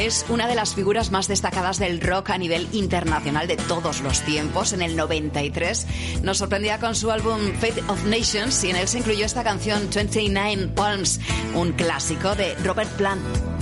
es una de las figuras más destacadas del rock a nivel internacional de todos los tiempos. En el 93 nos sorprendía con su álbum Fate of Nations y en él se incluyó esta canción 29 Palms, un clásico de Robert Plant.